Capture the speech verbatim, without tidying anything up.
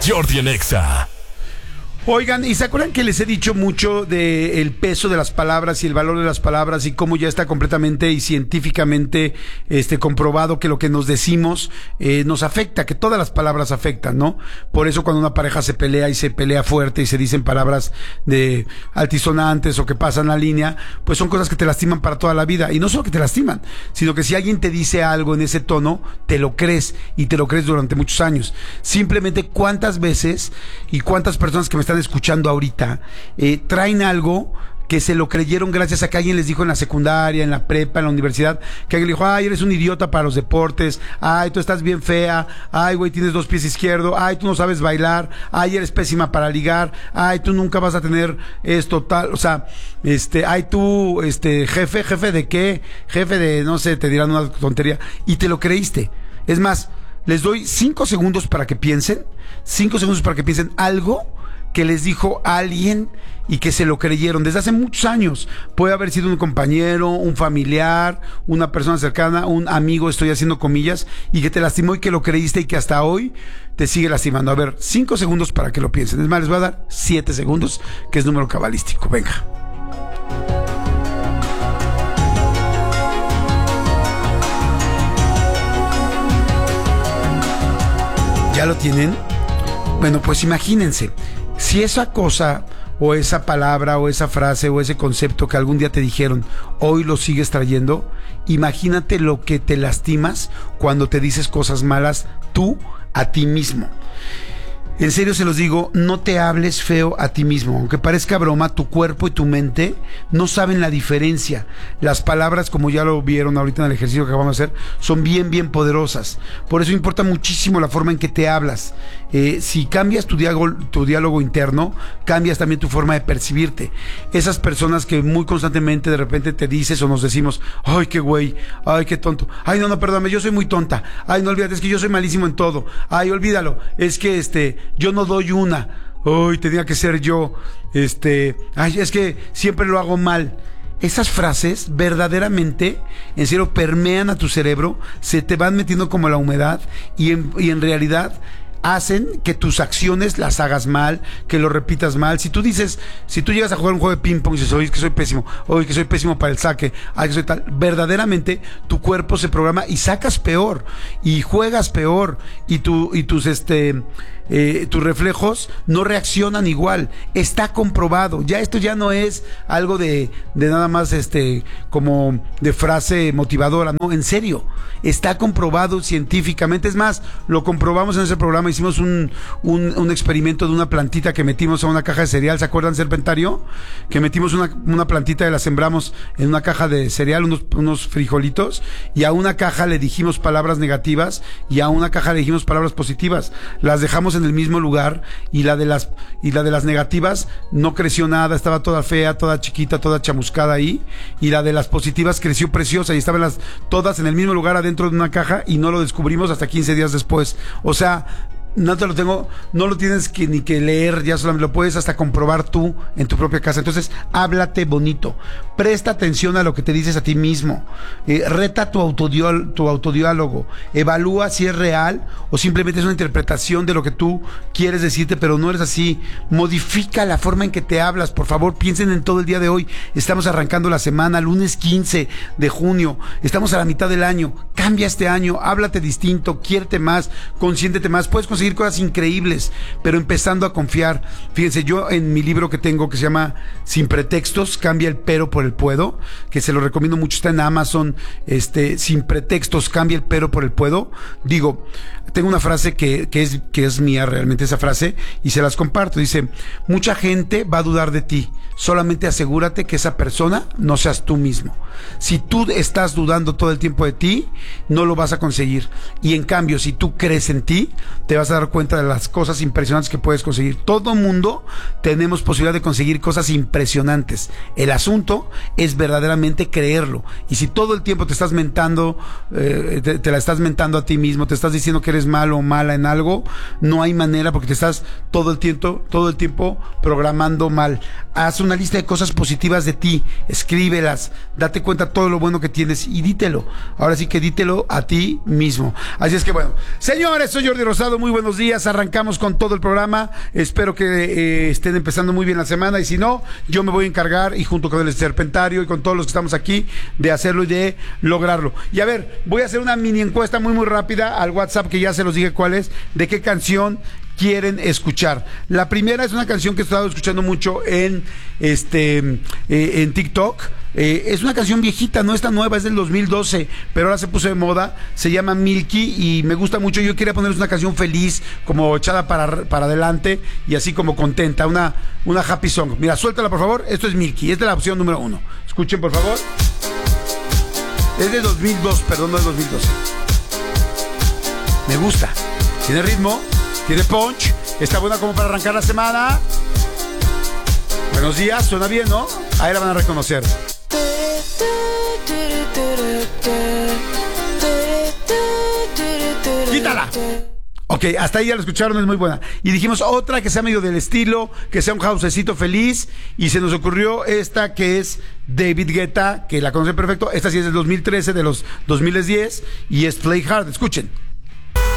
Jordi en Exa. Oigan, ¿y se acuerdan que les he dicho mucho del peso de las palabras y el valor de las palabras y cómo ya está completamente y científicamente este, comprobado que lo que nos decimos eh, nos afecta, que todas las palabras afectan, ¿no? Por eso cuando una pareja se pelea y se pelea fuerte y se dicen palabras de altisonantes o que pasan la línea, pues son cosas que te lastiman para toda la vida. Y no solo que te lastiman, sino que si alguien te dice algo en ese tono, te lo crees y te lo crees durante muchos años. Simplemente cuántas veces y cuántas personas que me están escuchando ahorita eh, traen algo que se lo creyeron gracias a que alguien les dijo en la secundaria, en la prepa, en la universidad, que alguien le dijo, ay, eres un idiota para los deportes, ay, tú estás bien fea, ay, güey, tienes dos pies izquierdos, ay, tú no sabes bailar, ay, eres pésima para ligar, ay, tú nunca vas a tener esto, tal, o sea, este, ay, tú, este, jefe, jefe de qué, jefe de, no sé, te dirán una tontería, y te lo creíste. Es más, les doy cinco segundos para que piensen, cinco segundos para que piensen algo que les dijo alguien y que se lo creyeron desde hace muchos años. Puede haber sido un compañero, un familiar, una persona cercana, un amigo, estoy haciendo comillas, y que te lastimó y que lo creíste y que hasta hoy te sigue lastimando. A ver, cinco segundos para que lo piensen. Es más, les voy a dar siete segundos, que es número cabalístico. Venga. ¿Ya lo tienen? Bueno, pues imagínense, si esa cosa o esa palabra o esa frase o ese concepto que algún día te dijeron, hoy lo sigues trayendo, imagínate lo que te lastimas cuando te dices cosas malas tú a ti mismo. En serio se los digo, no te hables feo a ti mismo. Aunque parezca broma, tu cuerpo y tu mente no saben la diferencia. Las palabras, como ya lo vieron ahorita en el ejercicio que acabamos de hacer, son bien, bien poderosas. Por eso importa muchísimo la forma en que te hablas. Eh, si cambias tu diálogo, tu diálogo interno, cambias también tu forma de percibirte. Esas personas que muy constantemente de repente te dices o nos decimos, ay, qué güey, ay, qué tonto, ay, no, no, perdóname, yo soy muy tonta, ay, no olvídate, es que yo soy malísimo en todo, ay, olvídalo, es que este... yo no doy una, hoy tenía que ser yo, este, ay, es que siempre lo hago mal. Esas frases verdaderamente, en serio, permean a tu cerebro, se te van metiendo como la humedad y en, y en realidad hacen que tus acciones las hagas mal, que lo repitas mal. Si tú dices, si tú llegas a jugar un juego de ping pong y dices, oye, es que soy pésimo, oye, que soy pésimo para el saque, ay, que soy tal, verdaderamente tu cuerpo se programa y sacas peor, y juegas peor, y tu, y tus, este, eh, tus reflejos no reaccionan igual. Está comprobado. Ya esto ya no es algo de, de nada más, este, como de frase motivadora, no, en serio, está comprobado científicamente. Es más, lo comprobamos en ese programa. Hicimos un, un, un experimento de una plantita que metimos a una caja de cereal. ¿Se acuerdan, Serpentario? Que metimos una, una plantita y la sembramos en una caja de cereal, unos, unos frijolitos, y a una caja le dijimos palabras negativas y a una caja le dijimos palabras positivas. Las dejamos en el mismo lugar y la de las, y la de las negativas no creció nada, estaba toda fea, toda chiquita, toda chamuscada ahí, y la de las positivas creció preciosa y estaban las, todas en el mismo lugar adentro de una caja, y no lo descubrimos hasta quince días después. O sea, no te lo tengo, no lo tienes que ni que leer, ya solamente lo puedes hasta comprobar tú en tu propia casa. Entonces, háblate bonito, presta atención a lo que te dices a ti mismo, eh, reta tu autodiálogo, tu autodiálogo, evalúa si es real o simplemente es una interpretación de lo que tú quieres decirte, pero no eres así. Modifica la forma en que te hablas, por favor, piensen en todo el día de hoy. Estamos arrancando la semana, lunes quince de junio, estamos a la mitad del año. Cambia este año, háblate distinto, quiérete más, consiéntete más, puedes conseguir cosas increíbles, pero empezando a confiar. Fíjense, yo en mi libro que tengo que se llama Sin Pretextos, cambia el pero por el puedo, que se lo recomiendo mucho, está en Amazon, este, Sin Pretextos, cambia el pero por el puedo. Digo, tengo una frase que, que es, que es mía realmente esa frase, y se las comparto. Dice, mucha gente va a dudar de ti, solamente asegúrate que esa persona no seas tú mismo. Si tú estás dudando todo el tiempo de ti, no lo vas a conseguir. Y en cambio, si tú crees en ti, te vas a dar cuenta de las cosas impresionantes que puedes conseguir. Todo mundo tenemos posibilidad de conseguir cosas impresionantes. El asunto es verdaderamente creerlo. Y si todo el tiempo te estás mentando, eh, te, te la estás mentando a ti mismo, te estás diciendo que eres malo o mala en algo, no hay manera, porque te estás todo el tiempo, todo el tiempo programando mal. Haz una lista de cosas positivas de ti, escríbelas, date cuenta todo lo bueno que tienes y dítelo. Ahora sí que dítelo a ti mismo. Así es que bueno, señores, soy Jordi Rosado, muy buenos buenos días, arrancamos con todo el programa, espero que eh, estén empezando muy bien la semana y si no, yo me voy a encargar y junto con el Serpentario y con todos los que estamos aquí de hacerlo y de lograrlo. Y a ver, voy a hacer una mini encuesta muy muy rápida al WhatsApp que ya se los dije cuál es, de qué canción quieren escuchar. La primera es una canción que he estado escuchando mucho en este eh, en TikTok. Eh, es una canción viejita, no es tan nueva, es del dos mil doce, pero ahora se puso de moda, se llama Milky y me gusta mucho. Yo quería ponerles una canción feliz, como echada para, para adelante y así como contenta, una, una happy song. Mira, suéltala por favor, esto es Milky, es de la opción número uno. Escuchen por favor. Es de dos mil dos, perdón, no de dos mil doce. Me gusta, tiene ritmo, tiene punch, está buena como para arrancar la semana. Buenos días, suena bien, ¿no? Ahí la van a reconocer. ¡Quítala! Ok, hasta ahí ya lo escucharon, es muy buena. Y dijimos otra que sea medio del estilo, que sea un housecito feliz. Y se nos ocurrió esta que es David Guetta, que la conocen perfecto. Esta sí es del dos mil trece, de los dos mil diez. Y es Play Hard, escuchen.